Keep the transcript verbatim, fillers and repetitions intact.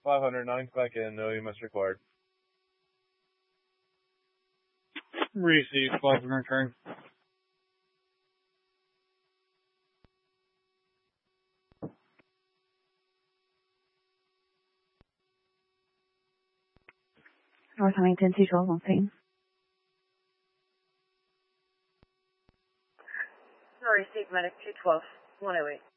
five hundred nine back in, no E M S required. Received, five hundred turn. North Huntington, two twelve, Longfang. Sorry, State Medic, two twelve, one oh eight.